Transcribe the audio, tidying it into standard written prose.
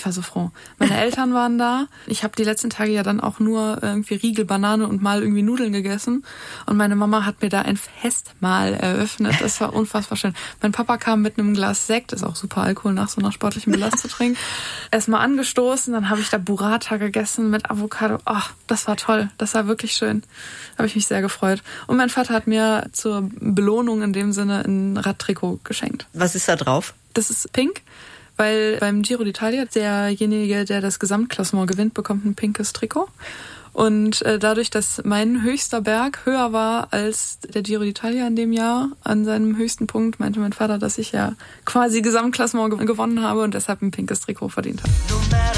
Ich war so froh. Meine Eltern waren da. Ich habe die letzten Tage ja dann auch nur irgendwie Riegel, Banane und mal irgendwie Nudeln gegessen. Und meine Mama hat mir da ein Festmahl eröffnet. Das war unfassbar schön. Mein Papa kam mit einem Glas Sekt. Ist auch super Alkohol nach so einer sportlichen Belastung zu trinken. Erstmal angestoßen. Dann habe ich da Burrata gegessen mit Avocado. Ach, das war toll. Das war wirklich schön. Da habe ich mich sehr gefreut. Und mein Vater hat mir zur Belohnung in dem Sinne ein Radtrikot geschenkt. Was ist da drauf? Das ist pink, weil beim Giro d'Italia derjenige, der das Gesamtklassement gewinnt, bekommt ein pinkes Trikot. Und dadurch, dass mein höchster Berg höher war als der Giro d'Italia in dem Jahr, an seinem höchsten Punkt, meinte mein Vater, dass ich ja quasi Gesamtklassement gewonnen habe und deshalb ein pinkes Trikot verdient habe.